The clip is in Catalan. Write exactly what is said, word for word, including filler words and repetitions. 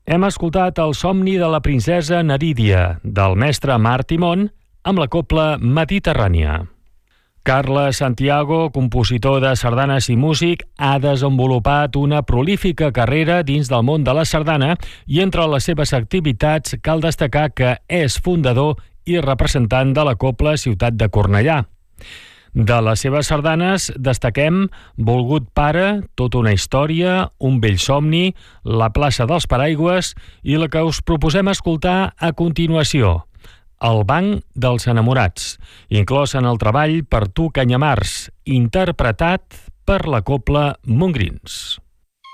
Hem escoltat el somni de la princesa Nerídia, del mestre Marc Timón, amb la cobla Mediterrània. Carles Santiago, compositor de sardanes i músic, ha desenvolupat una prolífica carrera dins del món de la sardana i entre les seves activitats cal destacar que és fundador i representant de la cobla Ciutat de Cornellà. De les seves sardanes destaquem Volgut pare, Tota una història, Un vell somni, La plaça dels paraigües i la que us proposem escoltar a continuació, El banc dels enamorats, inclòs en el treball Per tu Canyamars, interpretat per la cobla Montgrins.